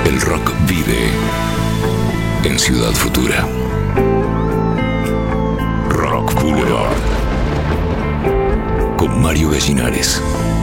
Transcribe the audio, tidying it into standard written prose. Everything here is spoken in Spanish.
El rock vive en Ciudad Futura. Rock Boulevard con Mario Gallinares.